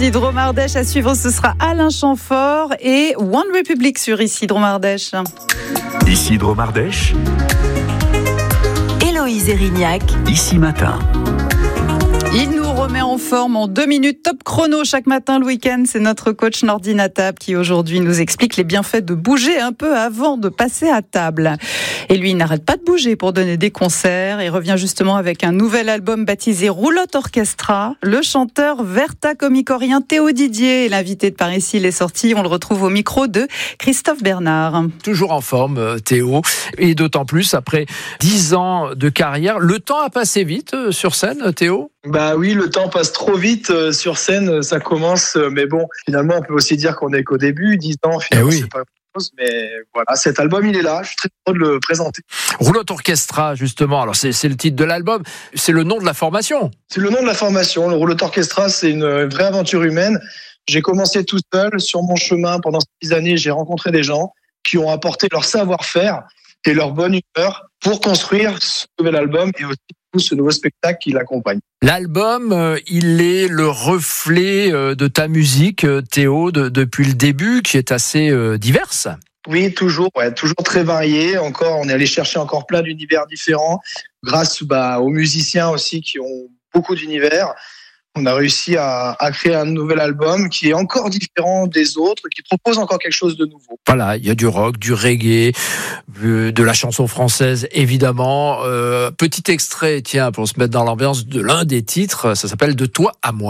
Dromardèche à suivre, ce sera Alain Chamfort et One Republic sur Ici Dromardèche. Ici Dromardèche, Héloïse Erignac, Ici Matin. Il nous remet en forme en 2 minutes top chrono chaque matin le week-end. C'est notre coach Nordine Attab qui aujourd'hui nous explique les bienfaits de bouger un peu avant de passer à table. Et lui, il n'arrête pas de bouger pour donner des concerts et revient justement avec un nouvel album baptisé Roulotte Orchestra. Le chanteur verta-comicorien Théo Didier est l'invité de Par ici, il est sorti. On le retrouve au micro de Christophe Bernard. Toujours en forme, Théo, et d'autant plus après 10 ans de carrière. Le temps a passé vite sur scène, Théo ? Bah oui, le temps passe trop vite sur scène, ça commence, mais bon, finalement, on peut aussi dire qu'on est qu'au début, 10 ans, finalement, c'est pas grand-chose, mais voilà, cet album, il est là, je suis très heureux de le présenter. Roulotte Orchestra, justement, alors c'est le titre de l'album, c'est le nom de la formation. C'est le nom de la formation, le Roulotte Orchestra, c'est une vraie aventure humaine. J'ai commencé tout seul, sur mon chemin, pendant ces 10 années, j'ai rencontré des gens qui ont apporté leur savoir-faire et leur bonne humeur pour construire ce nouvel album et aussi ce nouveau spectacle qui l'accompagne. L'album, il est le reflet de ta musique, Théo, depuis le début, qui est assez diverse. Oui, toujours très varié. Encore, on est allé chercher encore plein d'univers différents, grâce aux musiciens aussi qui ont beaucoup d'univers. On a réussi à créer un nouvel album qui est encore différent des autres, qui propose encore quelque chose de nouveau. Voilà, il y a du rock, du reggae, de la chanson française, évidemment. Petit extrait, tiens, pour se mettre dans l'ambiance de l'un des titres, ça s'appelle « De toi à moi ».